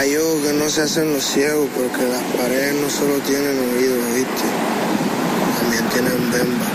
yo que no se hacen los ciegos, porque las paredes no solo tienen oídos, ¿viste? También tienen bemba.